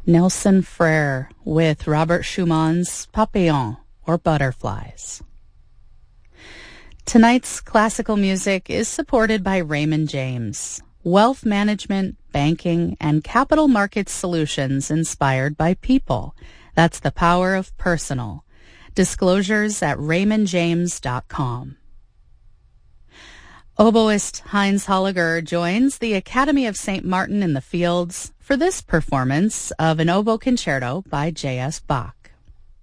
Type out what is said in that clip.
Nelson Frere with Robert Schumann's Papillon, or Butterflies. Tonight's classical music is supported by Raymond James, wealth management, banking, and capital markets solutions inspired by people. That's the power of personal. Disclosures at raymondjames.com. Oboist Heinz Holliger joins the Academy of St. Martin in the Fields for this performance of an oboe concerto by J.S. Bach.